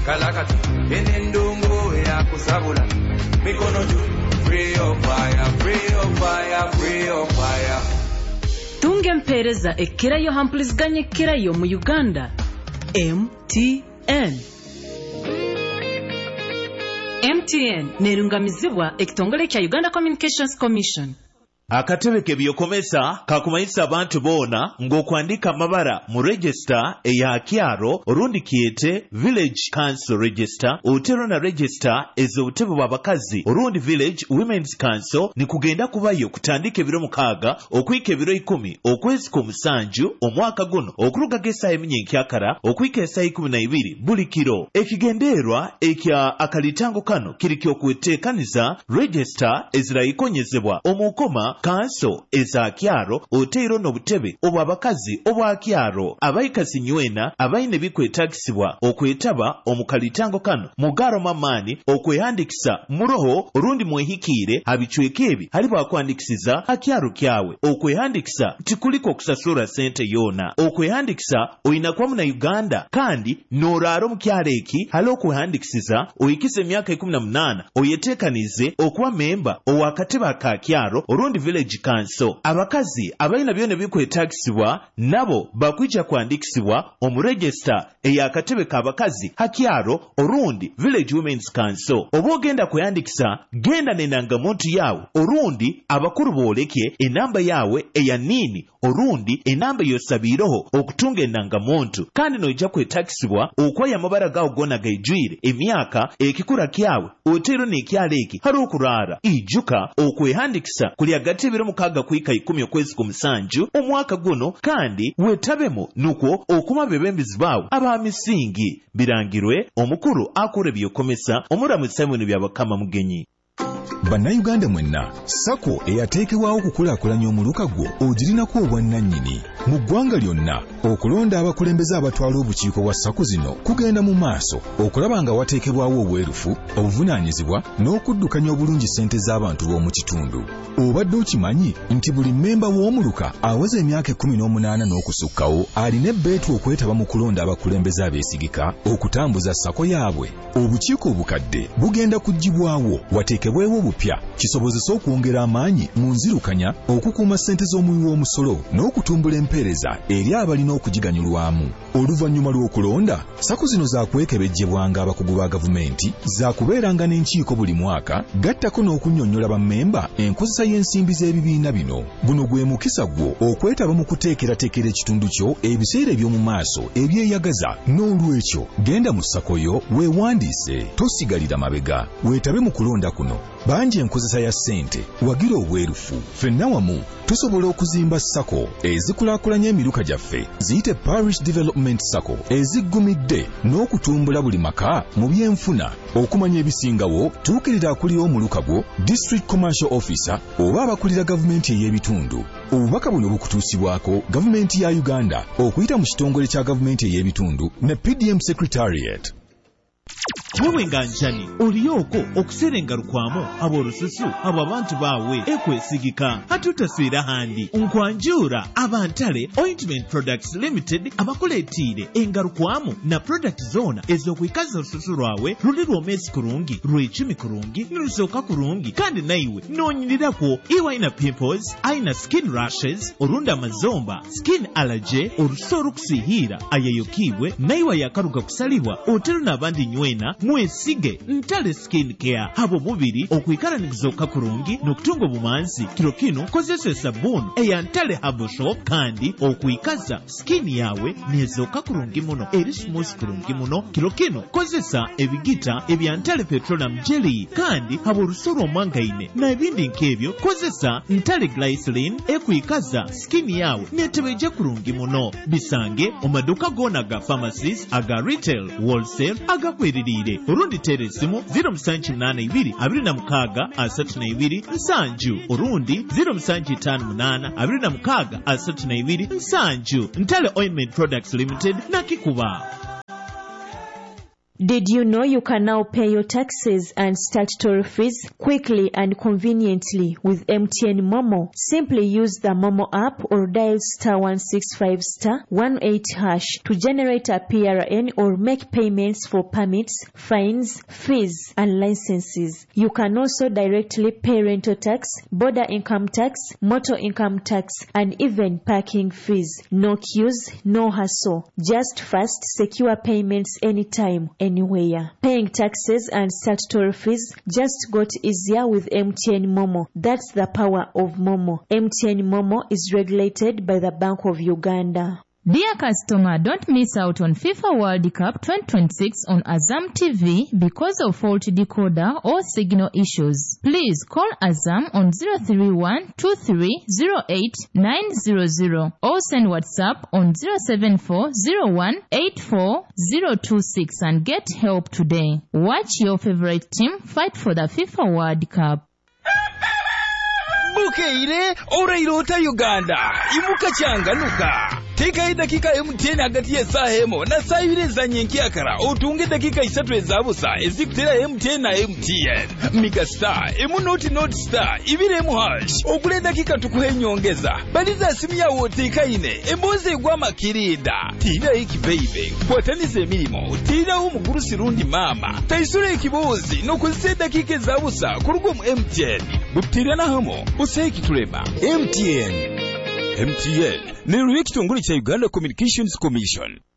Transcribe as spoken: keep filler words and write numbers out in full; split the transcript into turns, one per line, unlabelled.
kalakati enendongo ya kusabula mikono juu free of fire free of fire free of fire
tunge mpereza ekirayo hampuliziganye ekirayo mu Uganda M T N M T N nerungamizibwa ekitongole kya Uganda Communications Commission.
Akatebe kebyokomesa kakumanyisa abantu bona ng'okwandika mabara mu register eya kyaro orundi kiyete village council register otero na register ez'obutebe bw'abakazi orundi village women's council ni kugenda kubayo kutandika ebiro mukaaga okuyika ebiro ikumi okwezi k'omusanju omwaka guno okurugaga essaawa eminyenkyakara okuyika essaawa ikumi na ibiri buli kiro. Ekigendeerwa ekya akalitango kano kiri ky'okweteekaniza register ezirayikonyezebwa omukoma kanso eza kyaro oteero n'obutebe obw'abakazi obwa kyaro abayikasi nywena abayina ebikwetagisibwa okwetaba omukalitango kano mugaro mamaani okwehandikisa muroho orundi mwehikiire abicweka ebi ali bwakwandikisiza akyaro kyawe okwehandikisa tikuliko okusasula sente yoona okwehandikisa oyina kwamu na Uganda kandi n'oraaro mu kyalo eki hali okwehandikisiza oyikise emyaka ikumi na munaana oyeteekanize okuba memba ow'akatebe aka kyaro orundi village council. Abakazi abayina byone bikwetagisibwa nabo bakwijja kwandikisibwa omu register ey'akatebe k'abakazi hakyaro orundi village women's council. Oba ogenda kweyandikisa genda n'endangamuntu yawe orundi abakulu booleke enamba yawe eya nini orundi enamba y'osabiireho okutunga endangamuntu kandi n'ojja kwetagisibwa okwaya amabara gawo gonna gaijwire emyaka ekikula kyawe oteero n'ekyalo eki hari okuraara ijuka okwehandikisa kuli hagati y'ebiro mukaaga kuyika ikumi okwezi k'omusanju omwaka guno kandi weetabemu nukwo okuma bebembezi baawe ab'amisingi birangirwe omukulu akura ebyokomesa omulamu Simon Byabakama Mugenyi.
Bannayuganda mwenna sako eyateekebwawo okukulaakulanya omuluka gwo ogirinako obwannannyini mu ggwanga lyonna. Okulonda abakulembeze abatwala obukiiko bwa sako zino kugenda mu maaso okulaba nga wateekebwawo obwerufu obuvunaanyizibwa n'okuddukanya obulungi ssente z'abantu b'omu kitundu. Obadde okimanyi nti buli mmemba w'omuluka aweza emyaka ekkumi n'omunaana n'okusukkawo alina ebbeetu okwetaba mu kulonda abakulembeze abeesigika okutambuza sako yaabwe. Obukiiko obukadde bugenda kuggyibwawo wateekebwewo obupya kisobozesa okwongera amaanyi mu nzirukanya okukuuma ssente z'omuwi w'omusolo n'okutumbula empeereza eri abalina okugiganyulwamu. Oluvannyuma lw'okulonda sako zino zaakwekebejjebwanga abakugu ba gavumenti zaakubeeranga n'enkiiko buli mwaka gattako n'okunnyonnyola bammemba enkozesa y'ensimbi z'ebibiina bino. Guno gwe mukisa gwo okwetaba mu kuteekerateekera ekitundu kyo ebiseera eby'omu maaso ebyeyagaza. N'olwekyo genda mu sako yo weewandiise tosigalira mabega weetabe mu kulonda kuno. Bangi enkozesa ya ssente wagira obwerufu. Ffenna wamu tusobola okuzimba sako ezikulaakulanya emiruka gyaffe ziyite Parish Development Sako eziggumidde n'okutumbula buli maka mu byenfuna. Okumanya ebisingawo tuukirira akulira omuluka gwo District Commercial Officer oba abakulira gavumenti ey'ebitundu. Obubaka buno bukutuusibwako gavumenti ya Uganda okuyita mu kitongole kya gavumenti ey'ebitundu ne P D M Secretariat.
Wewe nganjani olioko okuserenga lukwamu ab'olususu abo abantu baawe ekwesigika hatutaseera handi nkwanjura abantale Ointment Products Limited abakuleetiire engalukwamu na product zona ez'okwikaza olususu lwawe luli lw'omwezi kurungi lw'ekumi kurungi nilusooka kurungi kandi naiwe noonyirirako iwaina pimples aina skin rashes olunda amazomba skin allergy olususu olukusiihiira ayayokibwe naiwe yakaluga kusalibwa otero n'abandi nywena mwesige ntale skin care abo mubiri okwikalanikiza okukurungi n'okutunga obumanzi kiro kino kozesa esabbuuni eya ntale Herbal Shop kandi okwikaza skin yawe nezooka kurungi muno eri smooth kurungi muno kiro kino kozesa ebigita ebya ntale petroleum jelly kandi abo olususu omwangaine n'ebindi nk'ebyo kozesa ntale glycerin ekwikaza skin yawe netebejja kurungi muno. Bisange omaduka gona ga pharmacies aga retail wholesale agakweririire orundi teresimu zero musanju munana ibiri abiri na mukaaga asatu na ibiri nsanju orundi zero musanju itaano munana abiri na mukaaga asatu na ibiri nsanju. Ntale Ointment Products Limited nakikuba.
Did you know you can now pay your taxes and statutory fees quickly and conveniently with M T N Momo? Simply use the Momo app or dial star one six five star one eight hash to generate a P R N or make payments for permits, fines, fees, and licenses. You can also directly pay rental tax, border income tax, motor income tax, and even parking fees. No queues, no hassle. Just fast, secure payments anytime, anywhere. Paying taxes and statutory fees just got easier with M T N Momo. That's the power of Momo. M T N Momo is regulated by the Bank of Uganda.
Dear customer, don't miss out on FIFA World Cup twenty twenty-six on Azam T V because of faulty decoder or signal issues. Please call Azam on zero three one two three zero eight nine zero zero or send WhatsApp on zero seven four zero one eight four zero two six and get help today. Watch your favorite team fight for the FIFA World Cup.
Bukeire Oreirota Uganda imuka changanuka teka dakika M T N hagati ya saa hemo na saa ibiri za nyenkiakara otunge dakika isatu ezabusa ezikutera M T N na M T N Mika Star emu noti noti star ibiri emu hash okule dakika tukuhe nyongeza baliza simu ya woteka ine emboze gwa makirida tira iki baby kwatanize milimo tira umuguru sirundi mama taisure ikibozi no kuzise dakika ezabusa kurugo mu M T N butira na hamo useki tuleba M T N M T N ni rw'ekitongole kya Uganda Communications Commission.